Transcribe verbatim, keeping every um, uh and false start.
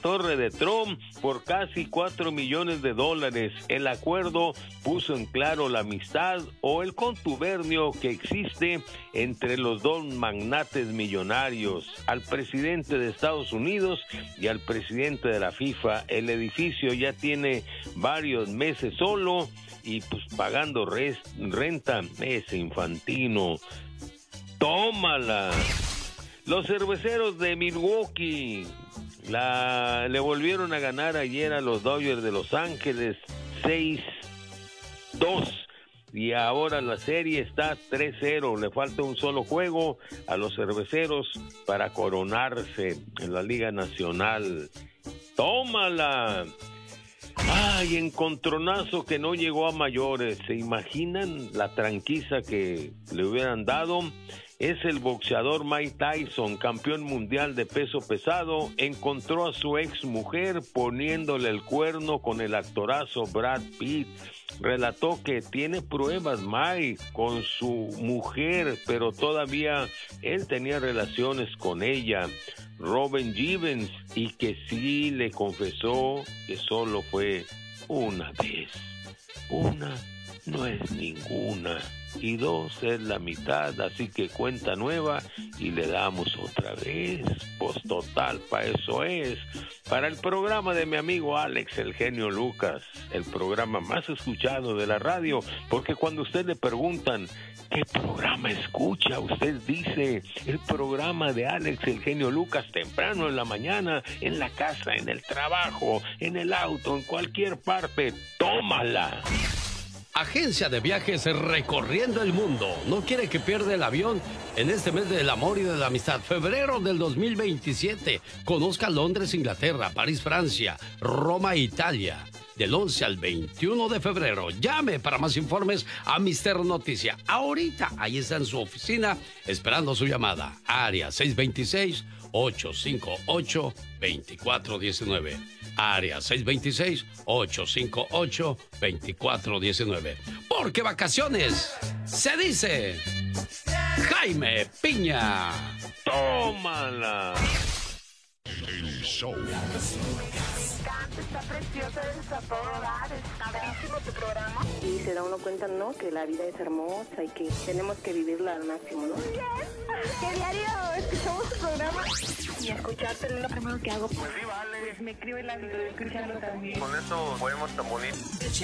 torre de Trump por casi cuatro millones de dólares. El acuerdo puso en claro la amistad o el contubernio que existe entre los dos magnates millonarios, al presidente de Estados Unidos y al presidente de la FIFA. El edificio ya tiene varios meses solo y pues pagando res, renta. Ese Infantino, tómala. Los cerveceros de Milwaukee la, le volvieron a ganar ayer a los Dodgers de Los Ángeles seis dos y ahora la serie está tres cero. Le falta un solo juego a los cerveceros para coronarse en la Liga Nacional. ¡Tómala! ¡Ay, encontronazo que no llegó a mayores! ¿Se imaginan la tranquiza que le hubieran dado? Es el boxeador Mike Tyson, campeón mundial de peso pesado, encontró a su ex mujer poniéndole el cuerno con el actorazo Brad Pitt. Relató que tiene pruebas Mike con su mujer, pero todavía él tenía relaciones con ella, Robin Givens, y que sí le confesó que solo fue una vez. Una no es ninguna y dos es la mitad, así que cuenta nueva y le damos otra vez. Pues total, para eso es. Para el programa de mi amigo Alex, el genio Lucas, el programa más escuchado de la radio, porque cuando usted le preguntan ¿qué programa escucha?, usted dice el programa de Alex, el genio Lucas, temprano en la mañana, en la casa, en el trabajo, en el auto, en cualquier parte. ¡Tómala! Agencia de viajes recorriendo el mundo. ¿No quiere que pierda el avión en este mes del amor y de la amistad? Febrero del dos mil veintisiete. Conozca Londres, Inglaterra, París, Francia, Roma, Italia. Del once al veintiuno de febrero. Llame para más informes a Mister Noticia. Ahorita, ahí está en su oficina, esperando su llamada. Área seis dos seis, ocho cinco ocho, dos cuatro uno nueve. Área seis dos seis, ocho cinco ocho, dos cuatro uno nueve. Porque vacaciones se dice Jaime Piña. ¡Tómala! El show. Está preciosa, está todo dar, está padrísimo tu programa. Y se da uno cuenta, ¿no?, que la vida es hermosa y que tenemos que vivirla al máximo, ¿no? Yes. ¿Qué diario escuchamos tu programa? Y escucharte es lo primero que hago. Pues sí, vale. Pues me escribe la vida de escucharlo también. Con eso podemos tan bonito.